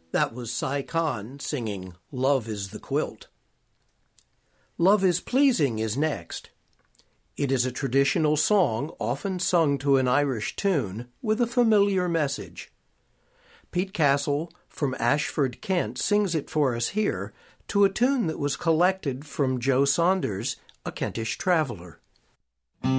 That was Sai Khan singing Love is the Quilt. Love is Pleasing is next. It is a traditional song often sung to an Irish tune with a familiar message. Pete Castle from Ashford, Kent sings it for us here to a tune that was collected from Joe Saunders, A Kentish Traveller.